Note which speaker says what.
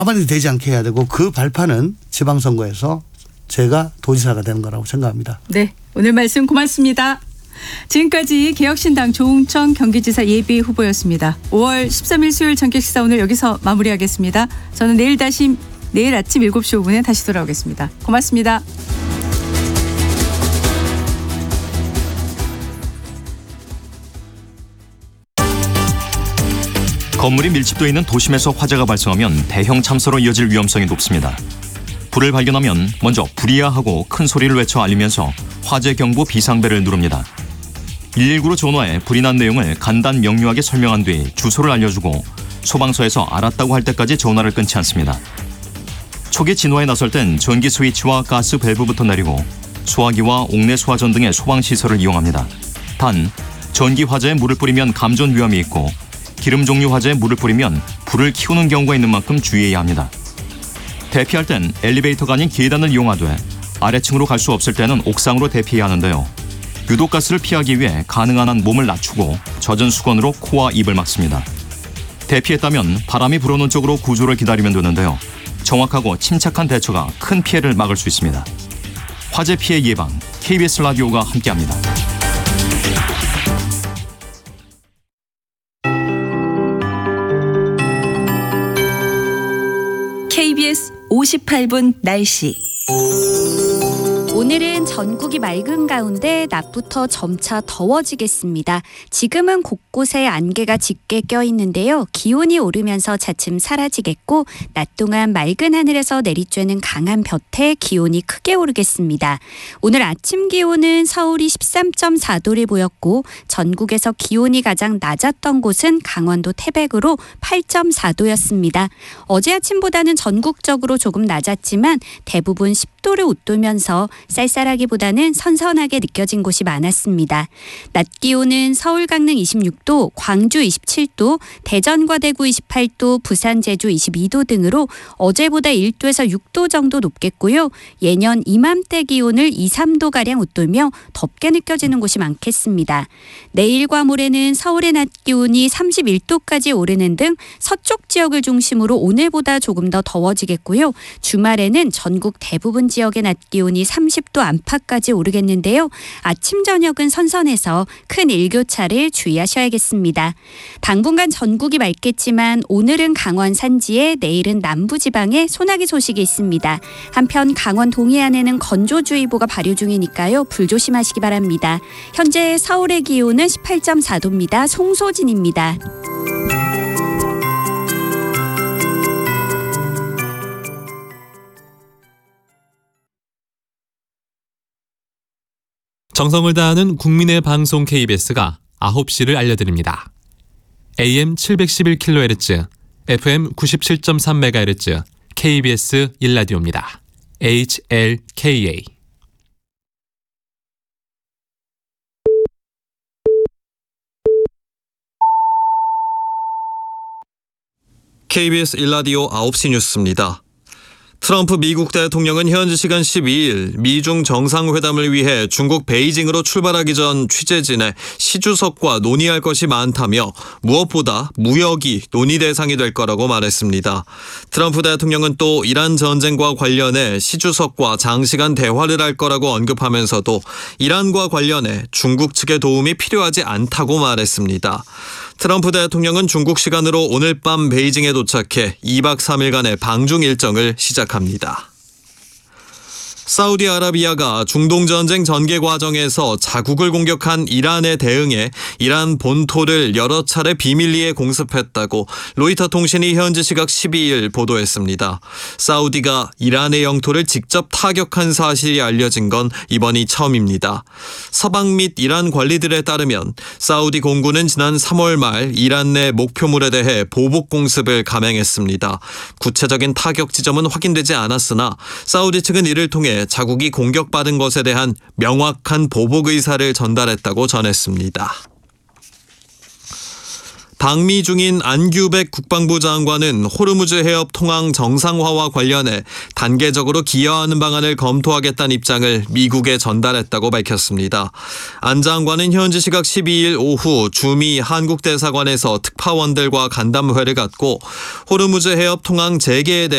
Speaker 1: 아무래도 되지 않게 해야 되고 그 발판은 지방선거에서 제가 도지사가 되는 거라고 생각합니다.
Speaker 2: 네, 오늘 말씀 고맙습니다. 지금까지 개혁신당 조응천 경기지사 예비후보였습니다. 5월 13일 수요일 전격식사 오늘 여기서 마무리하겠습니다. 저는 내일 아침 7시 5분에 다시 돌아오겠습니다. 고맙습니다.
Speaker 3: 건물이 밀집되어 있는 도심에서 화재가 발생하면 대형 참사로 이어질 위험성이 높습니다. 불을 발견하면 먼저 불이야 하고 큰 소리를 외쳐 알리면서 화재 경보 비상벨을 누릅니다. 119로 전화해 불이 난 내용을 간단 명료하게 설명한 뒤 주소를 알려주고 소방서에서 알았다고 할 때까지 전화를 끊지 않습니다. 초기 진화에 나설 땐 전기 스위치와 가스 밸브부터 내리고 소화기와 옥내 소화전 등의 소방시설을 이용합니다. 단, 전기 화재에 물을 뿌리면 감전 위험이 있고 기름 종류 화재에 물을 뿌리면 불을 키우는 경우가 있는 만큼 주의해야 합니다. 대피할 땐 엘리베이터가 아닌 계단을 이용하되 아래층으로 갈 수 없을 때는 옥상으로 대피해야 하는데요. 유독가스를 피하기 위해 가능한 한 몸을 낮추고 젖은 수건으로 코와 입을 막습니다. 대피했다면 바람이 불어오는 쪽으로 구조를 기다리면 되는데요. 정확하고 침착한 대처가 큰 피해를 막을 수 있습니다. 화재 피해 예방, KBS 라디오가 함께합니다.
Speaker 2: KBS 58분 날씨.
Speaker 4: 오늘은 전국이 맑은 가운데 낮부터 점차 더워지겠습니다. 지금은 곳곳에 안개가 짙게 껴있는데요. 기온이 오르면서 차츰 사라지겠고 낮 동안 맑은 하늘에서 내리쬐는 강한 볕에 기온이 크게 오르겠습니다. 오늘 아침 기온은 서울이 13.4도를 보였고 전국에서 기온이 가장 낮았던 곳은 강원도 태백으로 8.4도였습니다. 어제 아침보다는 전국적으로 조금 낮았지만 대부분 10도를 웃돌면서 쌀쌀하기보다는 선선하게 느껴진 곳이 많았습니다. 낮 기온은 서울 강릉 26도, 광주 27도, 대전과 대구 28도, 부산 제주 22도 등으로 어제보다 1도에서 6도 정도 높겠고요. 예년 이맘때 기온을 2, 3도가량 웃돌며 덥게 느껴지는 곳이 많겠습니다. 내일과 모레는 서울의 낮 기온이 31도까지 오르는 등 서쪽 지역을 중심으로 오늘보다 조금 더 더워지겠고요. 주말에는 전국 대부분 지역의 낮 기온이 30도 안팎까지 오르겠는데요. 아침 저녁은 선선해서 큰 일교차를 주의하셔야겠습니다. 당분간 전국이 맑겠지만 오늘은 강원 산지에 내일은 남부지방에 소나기 소식이 있습니다. 한편 강원 동해안에는 건조주의보가 발효 중이니까요. 불조심하시기 바랍니다. 현재 서울의 기온은 18.4도입니다. 송소진입니다.
Speaker 5: 정성을 다하는 국민의 방송 KBS가 9시를 알려드립니다. AM 711kHz, FM 97.3MHz, KBS 1라디오입니다. HLKA.
Speaker 6: KBS 1라디오 9시 뉴스입니다. 트럼프 미국 대통령은 현지 시간 12일 미중 정상회담을 위해 중국 베이징으로 출발하기 전 취재진에 시 주석과 논의할 것이 많다며 무엇보다 무역이 논의 대상이 될 거라고 말했습니다. 트럼프 대통령은 또 이란 전쟁과 관련해 시 주석과 장시간 대화를 할 거라고 언급하면서도 이란과 관련해 중국 측의 도움이 필요하지 않다고 말했습니다. 트럼프 대통령은 중국 시간으로 오늘 밤 베이징에 도착해 2박 3일간의 방중 일정을 시작합니다. 사우디아라비아가 중동전쟁 전개 과정에서 자국을 공격한 이란에 대응해 이란 본토를 여러 차례 비밀리에 공습했다고 로이터 통신이 현지 시각 12일 보도했습니다. 사우디가 이란의 영토를 직접 타격한 사실이 알려진 건 이번이 처음입니다. 서방 및 이란 관리들에 따르면 사우디 공군은 지난 3월 말 이란 내 목표물에 대해 보복 공습을 감행했습니다. 구체적인 타격 지점은 확인되지 않았으나 사우디 측은 이를 통해 자국이 공격받은 것에 대한 명확한 보복 의사를 전달했다고 전했습니다. 방미 중인 안규백 국방부 장관은 호르무즈 해협 통항 정상화와 관련해 단계적으로 기여하는 방안을 검토하겠다는 입장을 미국에 전달했다고 밝혔습니다. 안 장관은 현지 시각 12일 오후 주미 한국대사관에서 특파원들과 간담회를 갖고 호르무즈 해협 통항 재개에 대해